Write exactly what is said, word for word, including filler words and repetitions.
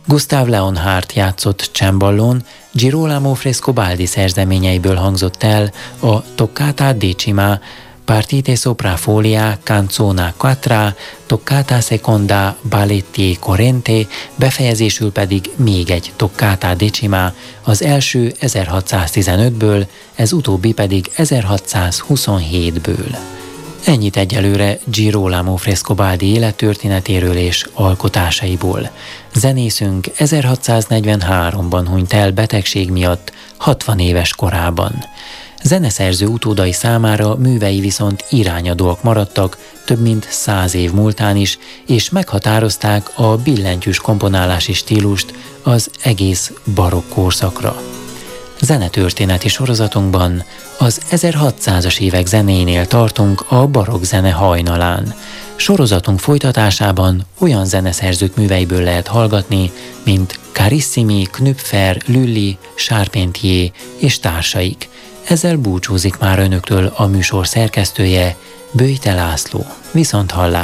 Gustav Leonhardt játszott cemballón, Girolamo Frescobaldi szerzeményeiből hangzott el a Toccata Decima, Partite sopra folia, Canzona quattro, Toccata seconda, Balletti corrente, befejezésül pedig még egy Toccata Decima, az első ezerhatszáztizenötből, ez utóbbi pedig ezerhatszázhuszonhétből. Ennyit egyelőre Girolamo Frescobaldi élettörténetéről és alkotásaiból. Zenészünk ezerhatszáznegyvenháromban hunyt el betegség miatt hatvan éves korában. Zeneszerző utódai számára művei viszont irányadóak maradtak több mint száz év múltán is, és meghatározták a billentyűs komponálási stílust az egész barokk korszakra. Zenetörténeti sorozatunkban az ezerhatszázas évek zenénél tartunk a barokk zene hajnalán. Sorozatunk folytatásában olyan zeneszerzők műveiből lehet hallgatni, mint Carissimi, Knüpfer, Lully, Charpentier és társaik. Ezzel búcsúzik már önöktől a műsor szerkesztője, Böjte László. Viszont hallásra!